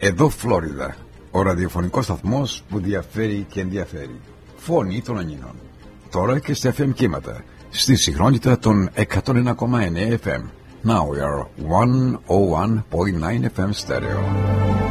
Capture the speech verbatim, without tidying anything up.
Εδώ Φλόριδα, ο ραδιοφωνικός σταθμός που διαφέρει και ενδιαφέρει. Φωνή των Ανινών. Τώρα και στα εφ εμ κύματα, στη συχνότητα των εκατόν ένα κόμμα εννέα εφ εμ. Now we are εκατόν ένα κόμμα εννέα εφ εμ stereo.